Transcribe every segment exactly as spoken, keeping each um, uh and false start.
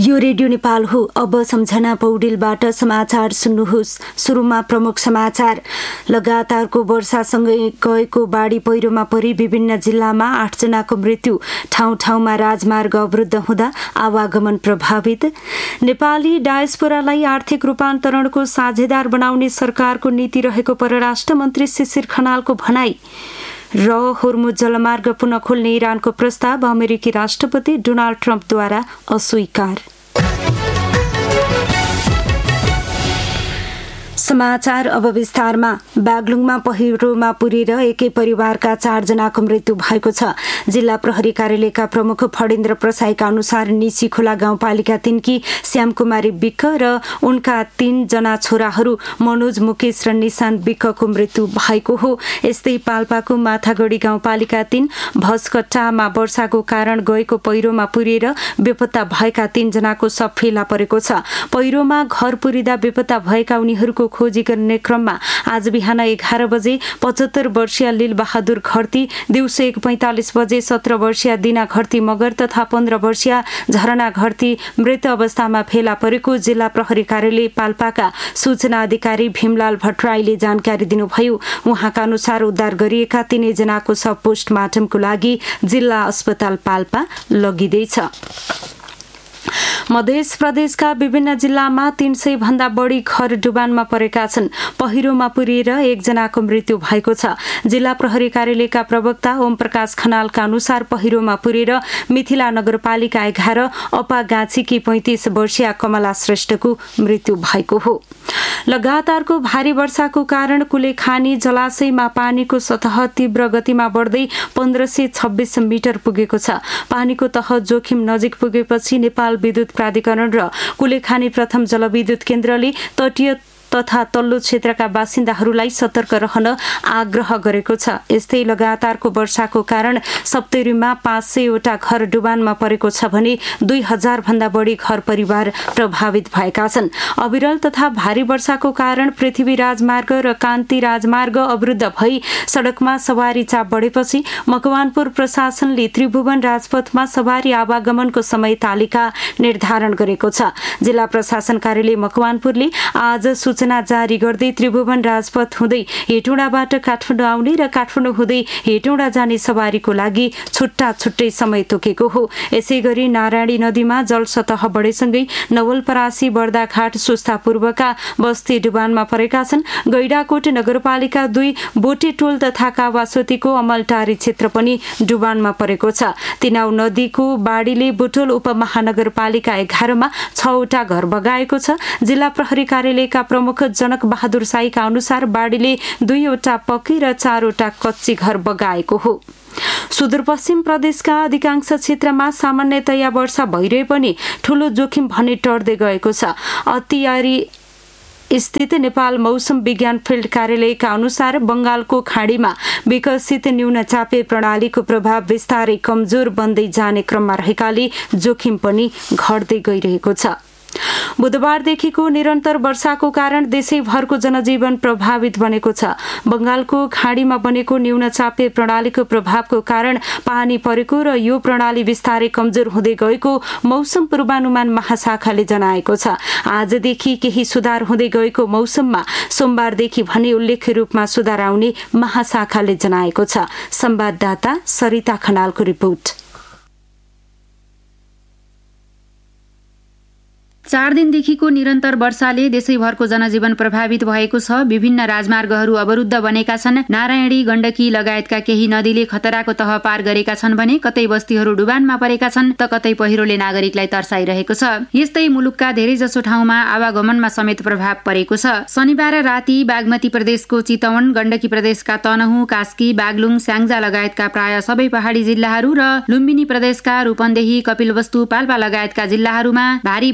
यो रेडियो नेपाल हो। अब सम्झना पौडेलबाट समाचार सुन्नुहोस्। सुरुमा प्रमुख समाचार। लगातारको वर्षासँगै गएको बाढी पहिरोमा परि विभिन्न जिल्लामा आठजनाको मृत्यु, ठाउँ ठाउँमा राजमार्ग अवरुद्ध हुँदा आवागमन प्रभावित। नेपाली डायस्पोरालाई आर्थिक रूपान्तरणको साझेदार बनाउने सरकारको नीति रहेको परराष्ट्र मन्त्री शिशिर खनालको भनाई। र होर्मुज जलमार्ग पुनः खोल्ने इरानको प्रस्ताव अमेरिकी राष्ट्रपति डोनाल्ड ट्रम्पद्वारा अस्वीकार। समाचार अब विस्तारमा। बागलुङमा पहिरोमा पुरेर एकै परिवारका चारजनाको मृत्यु भएको छ। जिल्ला प्रहरी कार्यालयका प्रमुख फणेन्द्र प्रसाईका अनुसार निसी खोला गाउँपालिका तीनकी श्यामकुमारी विक्क र उनका तीनजना छोराहरू मनोज, मुकेश र निशान्त विक्कको मृत्यु भएको हो। यस्तै पाल्पाको माथागढी गाउँपालिका तीन भस्कट्टामा वर्षाको कारण गएको पहिरोमा पुरेर बेपत्ता भएका तीनजनाको शव फेला परेको छ। पहिरोमा घर पुरिँदा बेपत्ता भएका उनीहरूको खोजी गर्ने क्रममा आज बिहान एघार बजे पचहत्तर वर्षीय लील बहादुर घरती, दिउँसो एक पैंतालिस बजे सत्र वर्षीय दिना घरती मगर तथा पन्ध्र वर्षीय झरना घरती मृत अवस्थामा फेला परेको जिल्ला प्रहरी कार्यालय पाल्पाका सूचना अधिकारी भीमलाल भट्टराईले जानकारी दिनुभयो। उहाँका अनुसार उद्धार गरिएका तीनैजनाको शव पोस्टमार्टमको लागि जिल्ला अस्पताल पाल्पा लगिँदैछ। मध्य प्रदेशका विभिन्न जिल्लामा तीन सय भन्दा बढी घर डुबानमा परेका छन्। पहिरोमा पुरिएर एकजनाको मृत्यु भएको छ। जिल्ला प्रहरी कार्यालयका प्रवक्ता ओम प्रकाश खनालका अनुसार पहिरोमा पुरेर मिथिला नगरपालिका एघार अपागाछीकी पैंतिस वर्षीय कमला श्रेष्ठको मृत्यु भएको हो। लगातारको भारी वर्षाको कारण कुलेखानी जलाशयमा पानीको सतह तीव्र गतिमा बढ्दै पन्ध्र सय छब्बीस मिटर पुगेको छ। पानीको तह जोखिम नजिक पुगेपछि नेपाल विद्युत प्राधिकरण र कुलेखानी प्रथम जलविद्युत केन्द्रले तटीय तथा तल्लो क्षेत्रका बासिन्दाहरूलाई सतर्क रहन आग्रह गरेको छ। यस्तै लगातारको वर्षाको कारण सप्तरीमा पाँच सयवटा घर डुबानमा परेको छ भने दुई हजार भन्दा बढी घर परिवार प्रभावित भएका छन्। अविरल तथा भारी वर्षाको कारण पृथ्वी राजमार्ग र कान्ति राजमार्ग अवरुद्ध भई सड़कमा सवारी चाप बढेपछि मकवानपुर प्रशासनले त्रिभुवन राजपथमा सवारी आवागमनको समय तालिका निर्धारण गरेको छ। जिल्ला प्रशासन कार्यालय मकवानपुरले आज सूचना जारी गर्दै त्रिभुवन राजपथ हुँदै हेटौँडाबाट काठमाडौँ आउने र काठमाडौँ हुँदै हेटौँडा जाने सवारीको लागि छुट्टा छुट्टै समय तोकेको हो। यसै गरी नारायणी नदीमा जलसतह बढेसँगै नवलपरासी बर्दाघाट सुस्ता पूर्वका बस्ती डुबानमा परेका छन्। गैडाकोट नगरपालिका दुई बोटेटोल तथा कावासोतीको अमलटारी क्षेत्र पनि डुबानमा परेको छ। तिनाउ नदीको बाढीले बुटोल उपमहानगरपालिका एघारमा छवटा घर बगाएको छ। जिल्ला प्रहरी कार्यालयका प्रमुख जनक बहादुर साईका अनुसार बाढीले दुईवटा पक्की र चारवटा कच्ची घर बगाएको हो। सुदूरपश्चिम प्रदेशका अधिकांश क्षेत्रमा सामान्यतया वर्षा भइरहे पनि ठूलो जोखिम भने टर्दै गएको छ। अतियारी स्थित नेपाल मौसम विज्ञान फिल्ड कार्यालयका अनुसार बंगालको खाडीमा विकसित न्यूनचापे प्रणालीको प्रभाव बिस्तारै कमजोर बन्दै जाने क्रममा रहेकाले जोखिम पनि घट्दै गइरहेको छ। बुधबारदेखिको निरन्तर वर्षाको कारण देशैभरको जनजीवन प्रभावित बनेको छ। बंगालको खाडीमा बनेको न्यूनचापे प्रणालीको प्रभावको कारण पानी परेको र यो प्रणाली बिस्तारै कमजोर हुँदै गएको मौसम पूर्वानुमान महाशाखाले जनाएको छ। आजदेखि केही सुधार हुँदै गएको मौसममा सोमबारदेखि भने उल्लेख्य रूपमा सुधार आउने महाशाखाले जनाएको छ। संवाददाता सरिता खनालको रिपोर्ट। चार दिनदेखिको निरन्तर वर्षाले देशैभरको जनजीवन प्रभावित भएको छ। विभिन्न राजमार्गहरू अवरुद्ध बनेका छन्। नारायणी, गण्डकी लगायतका केही नदीले खतराको तह पार गरेका छन् भने कतै बस्तीहरू डुबानमा परेका छन् त कतै पहिरोले नागरिकलाई तर्साइरहेको छ। यस्तै मुलुकका धेरैजसो ठाउँमा आवागमनमा समेत प्रभाव परेको छ। शनिबार राति बागमती प्रदेशको चितवन, गण्डकी प्रदेशका तनहुँ, कास्की, बागलुङ, स्याङ्जा लगायतका प्राय सबै पहाडी जिल्लाहरू र लुम्बिनी प्रदेशका रूपन्देही, कपिलवस्तु, पाल्पा लगायतका जिल्लाहरूमा भारी वर्षा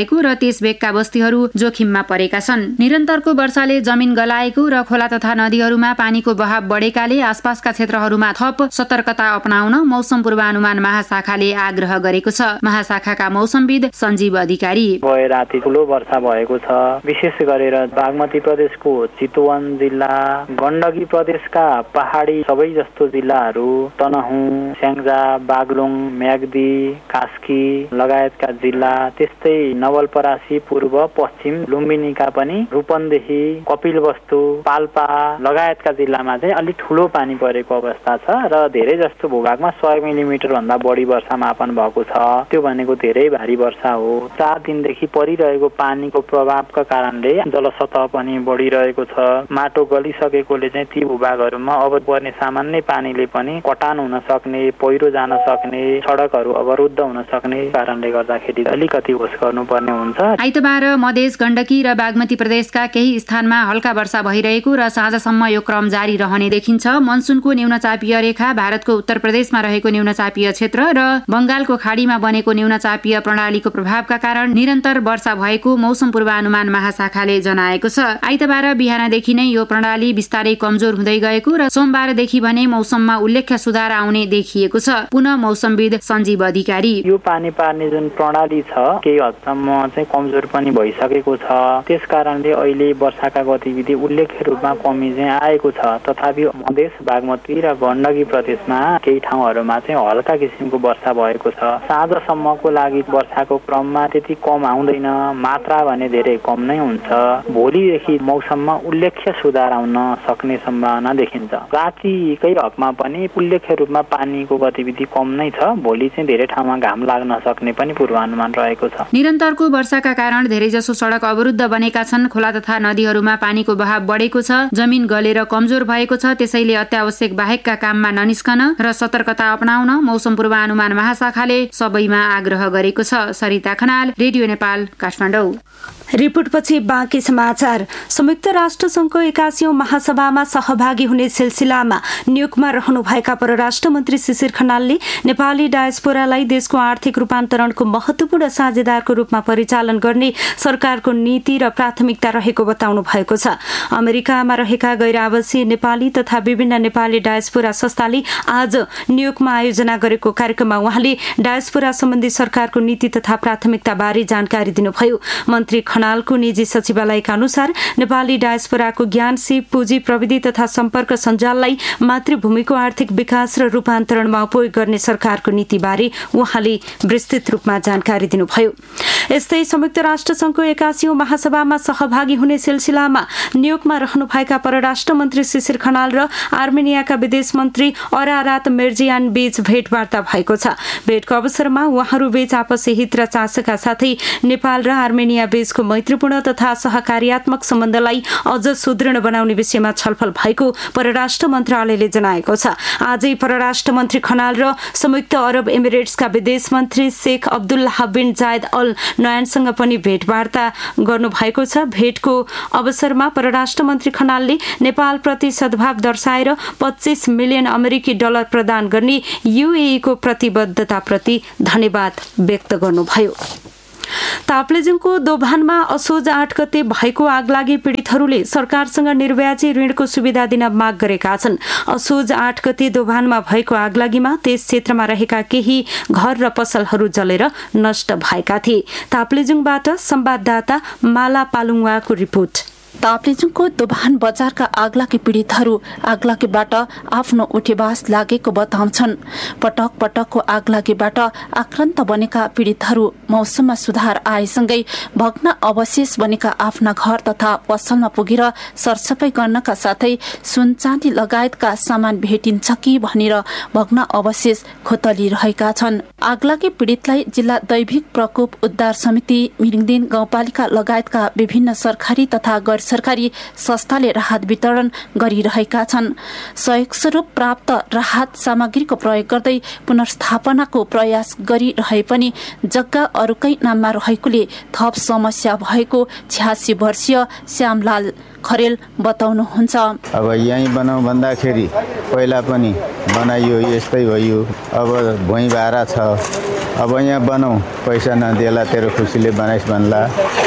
भएको र त्यस भेगका बस्तीहरू जोखिममा परेका छन्। निरन्तरको वर्षाले जमिन गलाएको र खोला तथा नदीहरूमा पानीको बहाव बढेकाले आसपासका क्षेत्रहरूमा थप सतर्कता अपनाउन मौसम पूर्वानुमान महाशाखाले आग्रह गरेको छ। महाशाखाका मौसमविद सञ्जीव अधिकारी गए राति ठुलो वर्षा भएको छ। विशेष गरेर बागमती प्रदेशको चितवन जिल्ला, गण्डकी प्रदेशका पहाडी सबै जस्तो जिल्लाहरू, तनहुँ, स्याङ्जा, बागलुङ, म्याग्दी, कास्की लगायतका जिल्ला, त्यस्तै नवलपरासी, पूर्व पश्चिम लुम्बिनीका पनि रूपन्देही, कपिलवस्तु, पाल्पा लगायतका जिल्लामा चाहिँ अलि ठुलो पानी परेको अवस्था छ र धेरै जस्तो भूभागमा सय मिलिमिटर भन्दा बढी वर्षा मापन भएको छ। त्यो भनेको धेरै भारी वर्षा हो। चार दिनदेखि परिरहेको पानीको प्रभावका कारणले जलसतह पनि बढिरहेको छ। माटो गलिसकेकोले चाहिँ ती भूभागहरूमा अब पर्ने सामान्य पानीले पनि कटान हुन सक्ने, पहिरो जान सक्ने, सडकहरू अवरुद्ध हुन सक्ने कारणले गर्दाखेरि अलिकति होस गर्नुपर्ने हुन्छ। आइतबार मधेस, गण्डकी र बागमती प्रदेशका केही स्थानमा हल्का वर्षा भइरहेको र साँझसम्म यो क्रम जारी रहने देखिन्छ। मनसुनको न्यूनचापीय रेखा भारतको उत्तर प्रदेशमा रहेको न्यूनचापीय क्षेत्र र बंगालको खाडीमा बनेको न्यूनचापीय प्रणालीको प्रभावका कारण निरन्तर वर्षा भएको मौसम पूर्वानुमान महाशाखाले जनाएको छ। आइतबार बिहानदेखि नै यो प्रणाली बिस्तारै कमजोर हुँदै गएको र सोमबारदेखि भने मौसममा उल्लेख्य सुधार आउने देखिएको छ। पुनः मौसमविद सञ्जीव अधिकारी यो पानी पार्ने जुन प्रणाली छ केही हदसम्म चाहिँ कमजोर पनि भइसकेको छ। त्यस कारणले अहिले वर्षाका गतिविधि उल्लेख्य रूपमा कमी चाहिँ आएको छ। तथापि मधेस, बागमती र गण्डकी प्रदेशमा केही ठाउँहरूमा चाहिँ हल्का किसिमको वर्षा भएको छ। साँझसम्मको लागि वर्षाको क्रममा त्यति कम आउँदैन, मात्रा भने धेरै कम नै हुन्छ। भोलिदेखि मौसममा उल्लेख्य सुधार आउन सक्ने सम्भावना देखिन्छ। रातिकै हकमा पनि उल्लेख्य रूपमा पानीको गतिविधि कम नै छ। भोलि चाहिँ धेरै ठाउँमा घाम लाग्न सक्ने पनि पूर्वानुमान रहेको छ। निरन्तरको वर्षाका कारण धेरैजसो सडक अवरुद्ध बनेका छन्। खोला तथा नदीहरूमा पानीको बहाव बढेको छ। जमिन गलेर कमजोर भएको छ। त्यसैले अत्यावश्यक बाहेकका काममा ननिस्कन र सतर्कता अपनाउन मौसम पूर्वानुमान महाशाखाले सबैमा आग्रह गरेको छ। सरिता खनाल, रेडियो नेपाल, काठमाडौँ। रिपोर्टपछि बाँकी समाचार। संयुक्त राष्ट्र संघको एकासीौं महासभामा सहभागी हुने सिलसिलामा न्युयोर्कमा रहनुभएका परराष्ट्र मन्त्री शिशिर खनालले नेपाली डायस्पोरालाई देशको आर्थिक रूपान्तरणको महत्वपूर्ण साझेदारको रूपमा परिचालन गर्ने सरकारको नीति र प्राथमिकता रहेको बताउनु भएको छ। अमेरिकामा रहेका गैर आवासीय नेपाली तथा विभिन्न नेपाली डायस्पोरा संस्थाले आज न्युयोर्कमा आयोजना गरेको कार्यक्रममा उहाँले डायस्पोरा सम्बन्धी सरकारको नीति तथा प्राथमिकता बारे जानकारी दिनुभयो। मन्त्री खनालको निजी सचिवालयका अनुसार नेपाली डायस्पोराको ज्ञान, सिप, पुँजी, प्रविधि तथा सम्पर्क सञ्जाललाई मातृभूमिको आर्थिक विकास र रूपान्तरणमा उपयोग गर्ने सरकारको नीतिबारे उहाँले विस्तृत रूपमा जानकारी दिनुभयो। यस्तै संयुक्त राष्ट्र संघको एकासीौं महासभामा सहभागी हुने सिलसिलामा न्युयोर्कमा रहनुभएका परराष्ट्र मन्त्री शिशिर खनाल र आर्मेनियाका विदेश मन्त्री अरारात मिर्जियान बीच भेटवार्ता भएको छ। भेटको अवसरमा उहाँहरू बीच आपसी हित र चासोका साथै नेपाल र आर्मेनिया बीचको मैत्रीपूर्ण तथा सहकार्यात्मक सम्बन्धलाई अझ सुदृढ बनाउने विषयमा छलफल भएको परराष्ट्र मन्त्रालयले जनाएको छ। आजै परराष्ट्र मन्त्री खनाल र संयुक्त अरब एमिरेट्सका विदेश मन्त्री शेख अब्दुल्लाह बिन जायद अल नयानसँग पनि भेटवार्ता गर्नुभएको छ। भेटको अवसरमा परराष्ट्र मन्त्री खनालले नेपालप्रति सद्भाव दर्शाएर पच्चीस मिलियन अमेरिकी डलर प्रदान गर्ने यूएईको प्रतिबद्धताप्रति धन्यवाद व्यक्त गर्नुभयो। ताप्लेजुङको दोभानमा असोज आठ गते भएको आगलागी पीडितहरूले सरकारसँग निर्व्याजी ऋणको सुविधा दिन माग गरेका छन्। असोज आठ गते दोभानमा भएको आगलागीमा त्यस क्षेत्रमा रहेका केही घर र पसलहरू जलेर नष्ट भएका थिए। ताप्लेजुङबाट संवाददाता माला पालुङवाको रिपोर्ट। ताप्लेजुङको दोभान बजारका आगलागी पीडितहरू आगलागीबाट आफ्नो उठेबास लागेको बताउँछन्। पटक पटकको आगलागीबाट आक्रान्त बनेका पीडितहरू मौसममा सुधार आएसँगै भग्न अवशेष बनेका आफ्ना घर तथा पसलमा पुगेर सरसफाई गर्नका साथै सुन चाँदी लगायतका सामान भेटिन्छ कि भनेर भग्न अवशेष खोतलिरहेका छन्। आगलागी पीडितलाई जिल्ला दैविक प्रकोप उद्धार समिति, मिरिङदेन गाउँपालिका लगायतका विभिन्न सरकारी तथा गैर सरकारी संस्थाले राहत वितरण गरिरहेका छन्। सहयोग स्वरूप प्राप्त राहत सामग्रीको प्रयोग गर्दै पुनर्स्थापनाको प्रयास गरिरहे पनि जग्गा अरूकै नाममा रहेकोले थप समस्या भएको छ्यासी वर्षीय श्यामलाल खरेल बताउनुहुन्छ। अब यहीँ बनाऊ भन्दाखेरि पहिला पनि बनाइयो, यस्तै भयो। अब भुइँ भारा छ, अब यहाँ बनाऊ पैसा नदिएला तेरो खुसीले बनाइस् भन्ला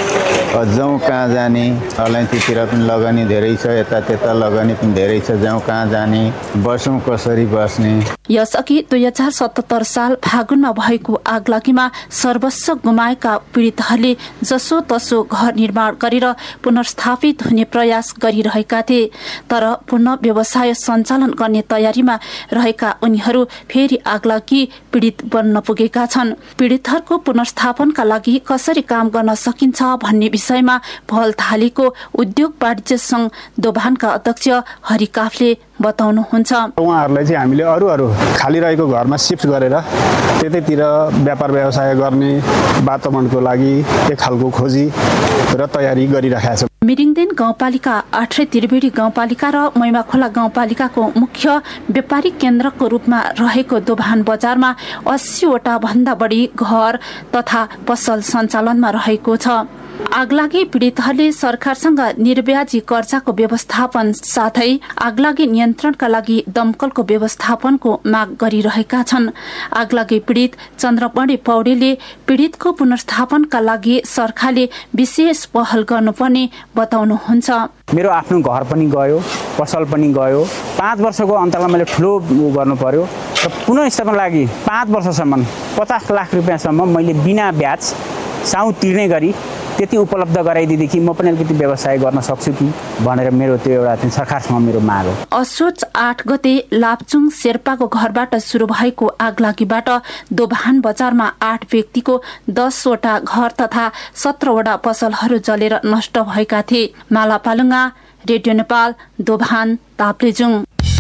जाउँ कहाँ जाने अलैँचीतिर पनि लगानी धेरै छ यता त्यता लगानी पनि धेरै छ जाउँ कहाँ जाने बसौँ कसरी बस्ने। यसअघि दुई हजार सतहत्तर साल फागुनमा भएको आगलागीमा सर्वस्व गुमाएका पीडितहरूले जसो तसो घर निर्माण गरेर पुनर्स्थापित हुने प्रयास गरिरहेका थिए तर पुनः व्यवसाय सञ्चालन गर्ने तयारीमा रहेका उनीहरू फेरि आगलागी पीडित बन्न पुगेका छन्। पीडितहरूको पुनर्स्थापनका लागि कसरी काम गर्न सकिन्छ भन्ने विषयमा पहल थालेको उद्योग वाणिज्य संघ दोभानका अध्यक्ष हरि काफले बताउनुहुन्छ। उहाँहरूलाई चाहिँ हामीले अरू अरू खाली रहेको घरमा शिफ्ट गरेर त्यतैतिर व्यापार व्यवसाय गर्ने वातावरणको लागि एक खालको खोजी र तयारी गरिरहेका छौँ। मिरिङदेन गाउँपालिका आठै त्रिवेणी गाउँपालिका र मैमाखोला गाउँपालिकाको मुख्य व्यापारिक केन्द्रको रूपमा रहेको दोभान बजारमा अस्सीवटा भन्दा बढी घर तथा पसल सञ्चालनमा रहेको छ। आगलागी पीडितहरूले सरकारसँग निर्ब्याजी कर्जाको व्यवस्थापन साथै आगलागी नियन्त्रणका लागि दमकलको व्यवस्थापनको माग गरिरहेका छन्। आगलागी पीडित चन्द्रमणि पौडेलले पीडितको पुनर्स्थापनका लागि सरकारले विशेष पहल गर्नुपर्ने बताउनुहुन्छ। मेरो आफ्नो घर पनि गयो पसल पनि गयो पाँच वर्षको अन्तरालमा मैले ठुलो गर्नु पर्यो र पुनर्स्थापनका लागि पाँच वर्षसम्म पचास लाख रुपियाँसम्म मैले बिना ब्याज साउ तिर्ने गरी त्यति उपलब्ध गराइदिएदेखि म पनि अलिकति व्यवसाय गर्न सक्छु कि भनेर मेरो त्यो एउटा सरकारसँग मेरो माग हो। असोज आठ गते लाप्चुङ शेर्पाको घरबाट सुरु भएको आगलागीबाट दोभान बजारमा आठ व्यक्तिको दसवटा घर तथा सत्रवटा पसलहरू जलेर नष्ट भएका थिए। माला पालुङ्गा, रेडियो नेपाल, दोभान, ताप्लेजुङ।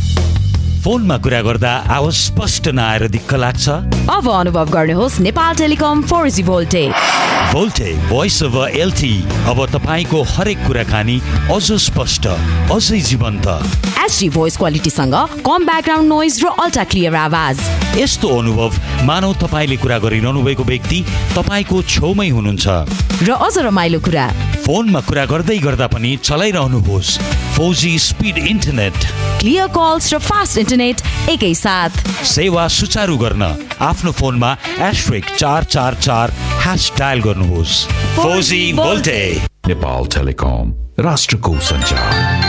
फोनमा कुरा गर्दा आवाज स्पष्ट नआएर दिक्क लाग्छ? अब अनुभव गर्नुहोस् Nepal telecom four G भोल्टे। भोल्टे voice over LT अब तपाईको हरेक कुराकानी अझ स्पष्ट अझै जीवन्त एचडी भोइस क्वालिटीसँग कम ब्याकग्राउन्ड नोइज र अल्ट्रा क्लियर आवाज। यस्तो अनुभव मानौ तपाईले कुरा गरिरहनु भएको व्यक्ति तपाईको छेउमै हुनुहुन्छ। र अझ रमाइलो कुरा फोनमा कुरा गर्दै गर्दा पनि चलाइरहनुहोस् four G speed internet, clear calls र फास्ट इन्टरनेट एकै साथ। सेवा सुचारू गर्न आफ्नो फोनमा एस्ट्रिक चार चार चार ह्यास डायल गर्नुहोस्। Four G भोल्टे। नेपाल टेलिकम, राष्ट्रको सञ्चार।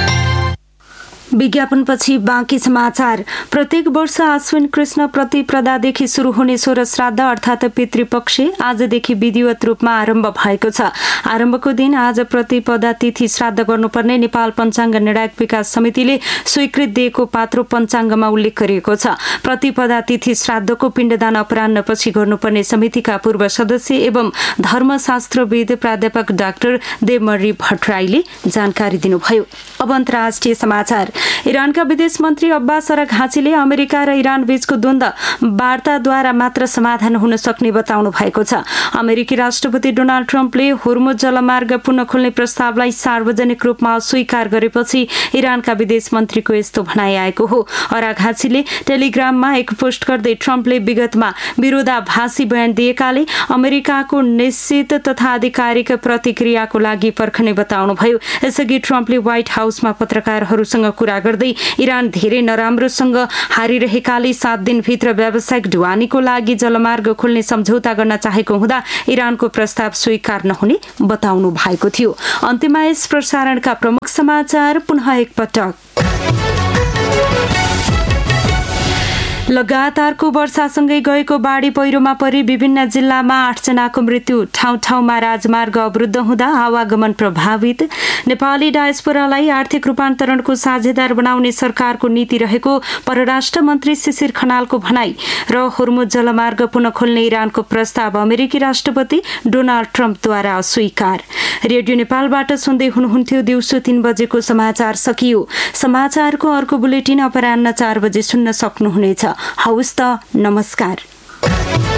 विज्ञापनपछि बाँकी समाचार। प्रत्येक वर्ष आश्विन कृष्ण प्रतिपदादेखि शुरू हुने सोह्र श्राद्ध अर्थात् पितृपक्ष आजदेखि विधिवत रूपमा आरम्भ भएको छ। आरम्भको दिन आज प्रतिपदा तिथि श्राद्ध गर्नुपर्ने नेपाल पञ्चाङ्ग निर्णायक विकास समितिले स्वीकृत दिएको पात्रो पञ्चाङ्गमा उल्लेख गरिएको छ। प्रतिपदा तिथि श्राद्धको पिण्डदान अपराह्नपछि गर्नुपर्ने समितिका पूर्व सदस्य एवं धर्मशास्त्रविद प्राध्यापक डाक्टर देवमणि भट्टराईले जानकारी दिनुभयो। अब अन्तर्राष्ट्रिय समाचार। इरानका विदेश मन्त्री अब्बास अराघाचीले अमेरिका र इरान बीचको द्वन्द्व वार्ताद्वारा मात्र समाधान हुन सक्ने बताउनु भएको छ। अमेरिकी राष्ट्रपति डोनाल्ड ट्रम्पले होर्मुज जलमार्ग पुनः खोल्ने प्रस्तावलाई सार्वजनिक रूपमा अस्वीकार गरेपछि इरानका विदेश मन्त्रीको यस्तो भनाइ आएको हो। अराघाचीले टेलिग्राममा एक पोस्ट गर्दै ट्रम्पले विगतमा विरोधाभासी बयान दिएकाले अमेरिकाको निश्चित तथा आधिकारिक प्रतिक्रियाको लागि पर्खने बताउनुभयो। यसअघि ट्रम्पले व्हाइट हाउसमा पत्रकारहरूसँग कुरा गर्दै इरान धेरै नराम्रोसँग हारिरहेकाले सात दिनभित्र व्यावसायिक ढुवानीको लागि जलमार्ग खोल्ने सम्झौता गर्न चाहेको हुँदा इरानको प्रस्ताव स्वीकार नहुने बताउनु भएको थियो। अन्त्यमा यस प्रसारणका प्रमुख समाचार पुनः एकपटक। लगातारको वर्षासँगै गएको बाढी पहिरोमा परि विभिन्न जिल्लामा आठजनाको मृत्यु, ठाउँ ठाउँमा राजमार्ग अवरुद्ध हुँदा आवागमन प्रभावित। नेपाली डायस्पोरालाई आर्थिक रूपान्तरणको साझेदार बनाउने सरकारको नीति रहेको परराष्ट्र मन्त्री शिशिर खनालको भनाई र होर्मुज जलमार्ग पुनः खोल्ने इरानको प्रस्ताव अमेरिकी राष्ट्रपति डोनाल्ड ट्रम्पद्वारा अस्वीकार। रेडियो नेपालबाट सुन्दै हुनुहुन्थ्यो दिउँसो तीन बजेको समाचार सकियो। समाचारको अर्को बुलेटिन अपराह्न चार बजे सुन्न सक्नुहुनेछ। हवस् त, नमस्कार।